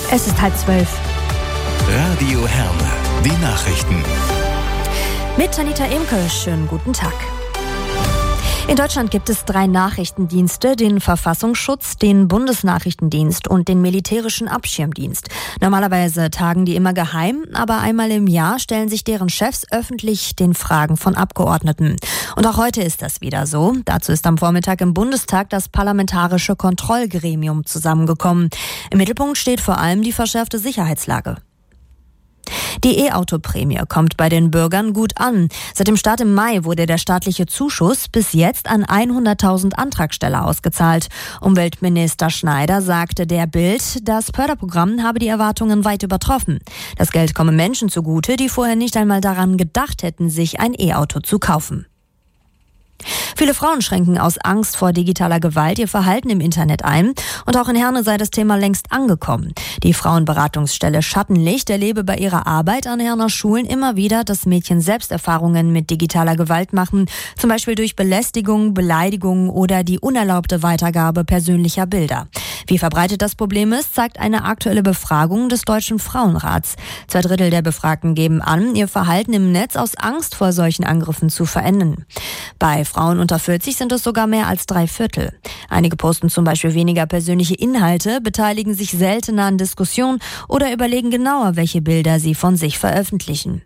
Es ist 11:30. Radio Herne, die Nachrichten. Mit Anita Emke, schönen guten Tag. In Deutschland gibt es 3 Nachrichtendienste, den Verfassungsschutz, den Bundesnachrichtendienst und den militärischen Abschirmdienst. Normalerweise tagen die immer geheim, aber einmal im Jahr stellen sich deren Chefs öffentlich den Fragen von Abgeordneten. Und auch heute ist das wieder so. Dazu ist am Vormittag im Bundestag das Parlamentarische Kontrollgremium zusammengekommen. Im Mittelpunkt steht vor allem die verschärfte Sicherheitslage. Die E-Auto-Prämie kommt bei den Bürgern gut an. Seit dem Start im Mai wurde der staatliche Zuschuss bis jetzt an 100.000 Antragsteller ausgezahlt. Umweltminister Schneider sagte der Bild, das Förderprogramm habe die Erwartungen weit übertroffen. Das Geld komme Menschen zugute, die vorher nicht einmal daran gedacht hätten, sich ein E-Auto zu kaufen. Viele Frauen schränken aus Angst vor digitaler Gewalt ihr Verhalten im Internet ein. Und auch in Herne sei das Thema längst angekommen. Die Frauenberatungsstelle Schattenlicht erlebe bei ihrer Arbeit an Herner Schulen immer wieder, dass Mädchen selbst Erfahrungen mit digitaler Gewalt machen. Zum Beispiel durch Belästigung, Beleidigung oder die unerlaubte Weitergabe persönlicher Bilder. Wie verbreitet das Problem ist, zeigt eine aktuelle Befragung des Deutschen Frauenrats. 2/3 der Befragten geben an, ihr Verhalten im Netz aus Angst vor solchen Angriffen zu verändern. Bei Frauen unter 40 sind es sogar mehr als 3/4. Einige posten zum Beispiel weniger persönliche Inhalte, beteiligen sich seltener an Diskussionen oder überlegen genauer, welche Bilder sie von sich veröffentlichen.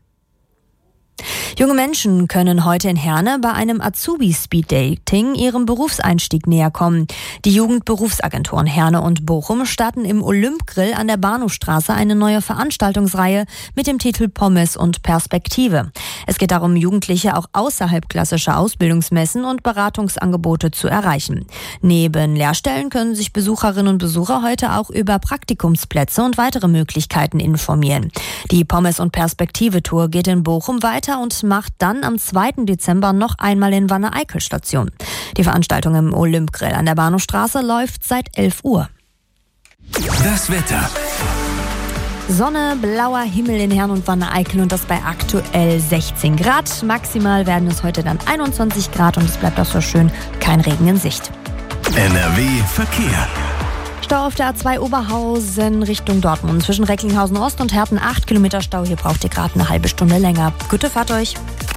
Junge Menschen können heute in Herne bei einem Azubi-Speed-Dating ihrem Berufseinstieg näher kommen. Die Jugendberufsagenturen Herne und Bochum starten im Olymp-Grill an der Bahnhofstraße eine neue Veranstaltungsreihe mit dem Titel Pommes und Perspektive. Es geht darum, Jugendliche auch außerhalb klassischer Ausbildungsmessen und Beratungsangebote zu erreichen. Neben Lehrstellen können sich Besucherinnen und Besucher heute auch über Praktikumsplätze und weitere Möglichkeiten informieren. Die Pommes und Perspektive-Tour geht in Bochum weiter und macht dann am 2. Dezember noch einmal in Wanne-Eickel Station. Die Veranstaltung im Olymp-Grill an der Bahnhofstraße läuft seit 11 Uhr. Das Wetter. Sonne, blauer Himmel in Herne und Wanne-Eickel und das bei aktuell 16 Grad. Maximal werden es heute dann 21 Grad und es bleibt auch so schön, kein Regen in Sicht. NRW Verkehr. Stau auf der A2 Oberhausen Richtung Dortmund. Zwischen Recklinghausen Ost und Herten 8 Kilometer Stau. Hier braucht ihr gerade eine halbe Stunde länger. Gute Fahrt euch.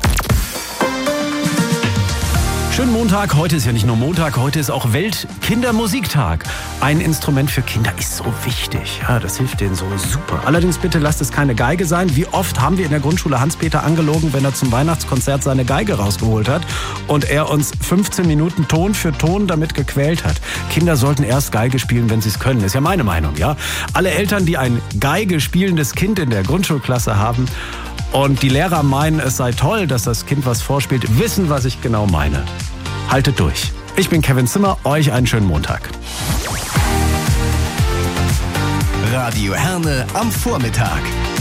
Schönen Montag. Heute ist ja nicht nur Montag, heute ist auch Weltkindermusiktag. Ein Instrument für Kinder ist so wichtig. Ja, das hilft denen so super. Allerdings bitte lasst es keine Geige sein. Wie oft haben wir in der Grundschule Hans-Peter angelogen, wenn er zum Weihnachtskonzert seine Geige rausgeholt hat und er uns 15 Minuten Ton für Ton damit gequält hat. Kinder sollten erst Geige spielen, wenn sie es können. Ist ja meine Meinung, ja. Alle Eltern, die ein Geige spielendes Kind in der Grundschulklasse haben und die Lehrer meinen, es sei toll, dass das Kind was vorspielt, wissen, was ich genau meine. Haltet durch. Ich bin Kevin Zimmer, euch einen schönen Montag. Radio Herne am Vormittag.